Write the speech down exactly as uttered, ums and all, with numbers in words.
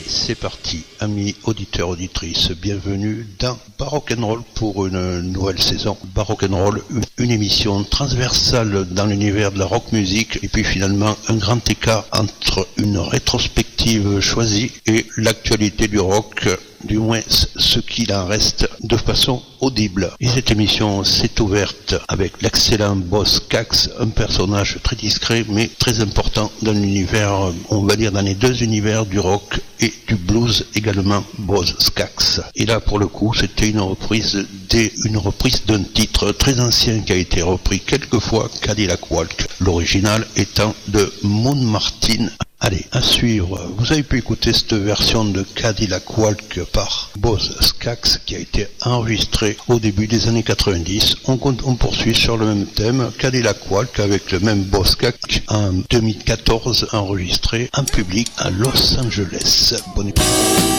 c'est parti, amis auditeurs, auditrices, bienvenue dans Barock and Roll pour une nouvelle saison. Barock and Roll, une émission transversale dans l'univers de la rock music et puis finalement un grand écart entre une rétrospective choisie et l'actualité du rock, du moins ce qu'il en reste de façon audible. Et cette émission s'est ouverte avec l'excellent Boz Scaggs, un personnage très discret mais très important dans l'univers, on va dire dans les deux univers du rock et du blues également, Boz Scaggs. Et là pour le coup c'était une reprise des, une reprise d'un titre très ancien qui a été repris quelques fois, Cadillac Walk, l'original étant de Moon Martin. Allez, à suivre. Vous avez pu écouter cette version de Cadillac Walk par Boz Scaggs qui a été enregistrée au début des années quatre-vingt-dix. On, on poursuit sur le même thème, Cadillac Walk avec le même Boz Scaggs en deux mille quatorze enregistré en public à Los Angeles. Bonne écoute.